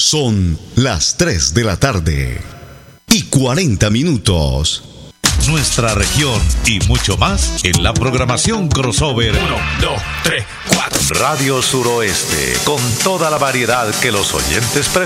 Son las 3 de la tarde y 40 minutos. Nuestra región y mucho más en la programación crossover 1, 2, 3, 4 Radio Suroeste, con toda la variedad que los oyentes prefieren.